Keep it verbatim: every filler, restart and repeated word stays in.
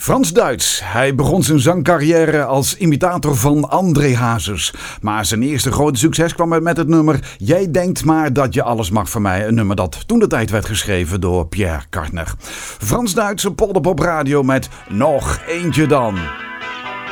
Frans-Duits. Hij begon zijn zangcarrière als imitator van André Hazes. Maar zijn eerste grote succes kwam met het nummer Jij denkt maar dat je alles mag van mij. Een nummer dat toen de tijd werd geschreven door Pierre Kartner. Frans-Duits op Polderpop Radio met Nog eentje dan.